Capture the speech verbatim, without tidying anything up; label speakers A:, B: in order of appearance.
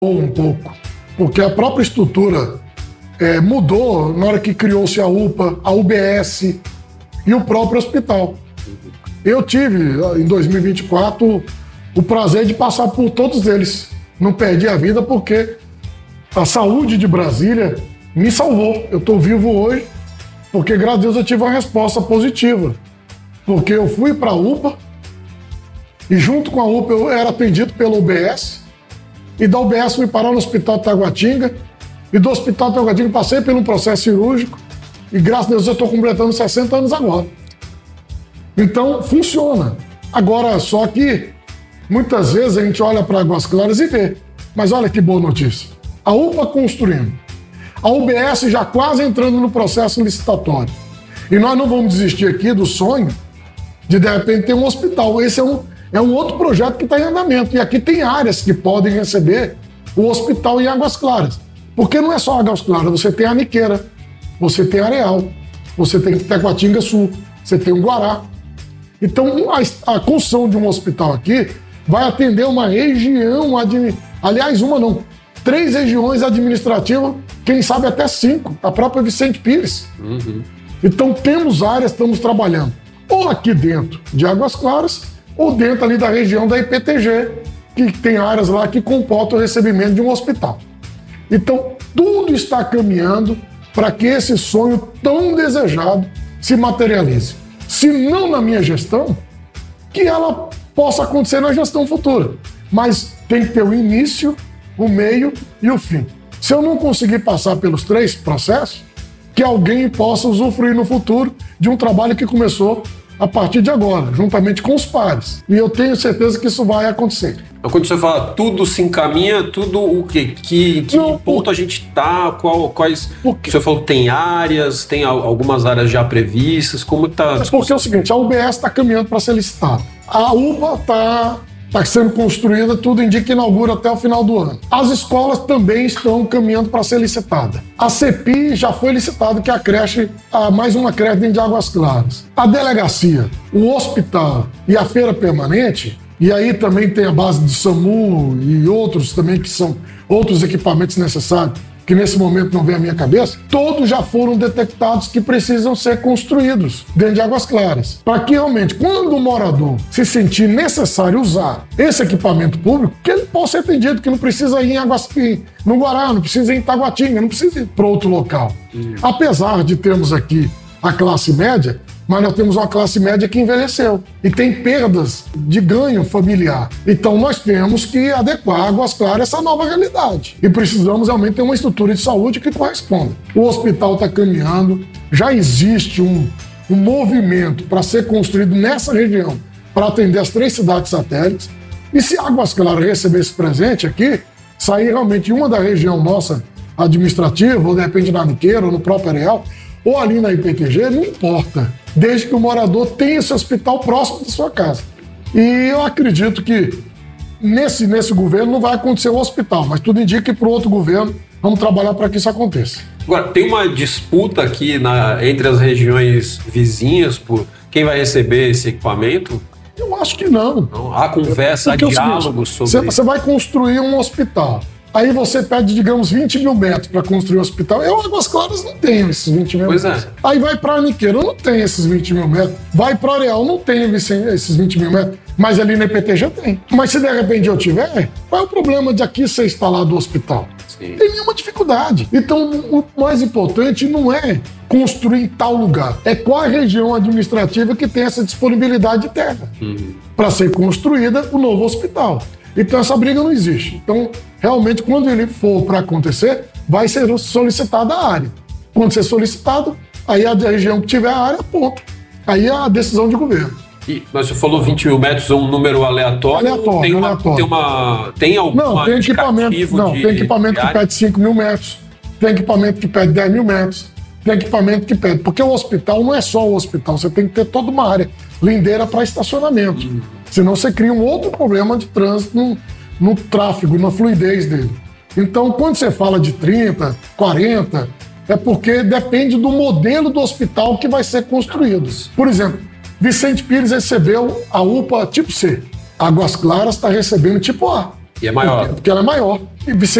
A: um pouco, porque a própria estrutura é, mudou na hora que criou-se a U P A, a U B S e o próprio hospital. Eu tive, em dois mil e vinte e quatro, o prazer de passar por todos eles. Não perdi a vida porque a saúde de Brasília me salvou. Eu estou vivo hoje porque, graças a Deus, eu tive uma resposta positiva. Porque eu fui para a U P A e, junto com a U P A, eu era atendido pela U B S. E da U B S fui parar no Hospital de Taguatinga. E do Hospital de Taguatinga passei por um processo cirúrgico. E, graças a Deus, eu estou completando sessenta anos agora. Então, funciona. Agora, só que muitas vezes a gente olha para Águas Claras e vê. Mas olha que boa notícia. A U P A construindo. A U B S já quase entrando no processo licitatório. E nós não vamos desistir aqui do sonho de, de repente, ter um hospital. Esse é um, é um outro projeto que está em andamento. E aqui tem áreas que podem receber o hospital em Águas Claras. Porque não é só Águas Claras. Você tem a Niqueira, você tem Areal, você tem Taguatinga Sul, você tem o Guará. Então, a, a construção de um hospital aqui vai atender uma região, admi... aliás, uma não, três regiões administrativas, quem sabe até cinco, a própria Vicente Pires. Uhum. Então, temos áreas, estamos trabalhando, ou aqui dentro de Águas Claras, ou dentro ali da região da I P T G, que tem áreas lá que comportam o recebimento de um hospital. Então, tudo está caminhando para que esse sonho tão desejado se materialize. Se não na minha gestão, que ela possa acontecer na gestão futura. Mas tem que ter o início, o meio e o fim. Se eu não conseguir passar pelos três processos, que alguém possa usufruir no futuro de um trabalho que começou a partir de agora, juntamente com os pares. E eu tenho certeza que isso vai acontecer.
B: Então, quando você fala tudo se encaminha, tudo o quê? Que, que não, ponto por... a gente está? Qual, quais... Você falou que tem áreas, tem algumas áreas já previstas, como está?
A: É porque é o seguinte, a U B S está caminhando para ser licitada. A U P A está tá sendo construída, tudo indica que inaugura até o final do ano. As escolas também estão caminhando para ser licitada. A CEPI já foi licitada, que é a creche, a mais uma creche dentro de Águas Claras. A delegacia, o hospital e a feira permanente, e aí também tem a base do SAMU e outros também que são outros equipamentos necessários, que nesse momento não vem à minha cabeça, todos já foram detectados que precisam ser construídos dentro de Águas Claras. Para que realmente, quando o morador se sentir necessário usar esse equipamento público, que ele possa ser atendido, que não precisa ir em Águas, no Guará, não precisa ir em Taguatinga, não precisa ir para outro local. Uhum. Apesar de termos aqui a classe média, mas nós temos uma classe média que envelheceu e tem perdas de ganho familiar. Então nós temos que adequar Águas Claras a essa nova realidade. E precisamos realmente ter uma estrutura de saúde que corresponda. O hospital está caminhando, já existe um, um movimento para ser construído nessa região para atender as três cidades satélites. E se Águas Claras receber esse presente aqui, sair realmente em uma da região nossa administrativa, ou de repente na Niqueira, ou no próprio Areal, ou ali na I P T G, não importa, desde que o morador tenha esse hospital próximo da sua casa. E eu acredito que nesse, nesse governo não vai acontecer o hospital, mas tudo indica que para o outro governo vamos trabalhar para que isso aconteça.
B: Agora, tem uma disputa aqui na, entre as regiões vizinhas por quem vai receber esse equipamento?
A: Eu acho que não. não
B: há conversa, há diálogo sobre isso.
A: Você vai construir um hospital. Aí você pede, digamos, vinte mil metros para construir um hospital. Eu, Águas Claras, não tenho esses vinte mil
B: pois
A: metros.
B: É.
A: Aí vai para a Niqueira, eu não tenho esses vinte mil metros. Vai para o Areal, não tenho esses vinte mil metros. Mas ali na I P T G tem. Mas se de repente eu tiver, qual é o problema de aqui ser instalado o hospital? Sim. Não tem nenhuma dificuldade. Então, o mais importante não é construir em tal lugar. É qual a região administrativa que tem essa disponibilidade de terra uhum. para ser construída o novo hospital. Então essa briga não existe. Então, realmente, quando ele for para acontecer, vai ser solicitada a área. Quando ser solicitado, aí a região que tiver a área, ponto. Aí é a decisão de governo.
B: E, mas você falou vinte mil metros, é um número aleatório?
A: Aleatório,
B: tem uma,
A: aleatório.
B: Tem, uma, tem algum
A: Não, tem equipamento, não,
B: de,
A: tem equipamento que pede cinco mil metros, tem equipamento que pede dez mil metros, tem equipamento que pede... Porque o hospital não é só o hospital, você tem que ter toda uma área lindeira para estacionamento. Hum. Senão você cria um outro problema de trânsito no, no tráfego, na fluidez dele. Então, quando você fala de trinta, quarenta, é porque depende do modelo do hospital que vai ser construído. Por exemplo, Vicente Pires recebeu a U P A tipo C. Águas Claras está recebendo tipo A.
B: E é maior.
A: Porque, porque ela é maior. E